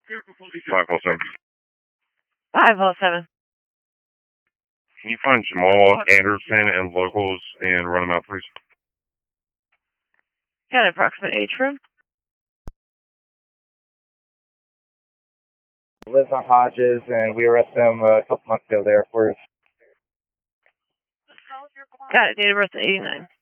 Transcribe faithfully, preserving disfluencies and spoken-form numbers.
five oh seven. five oh seven. Can you find Jamal Anderson and locals and run them out, please? Got an approximate age for him? Lives on Hodges, and we arrested him uh, a couple months ago there for. Got it. Date of birth eighty-nine.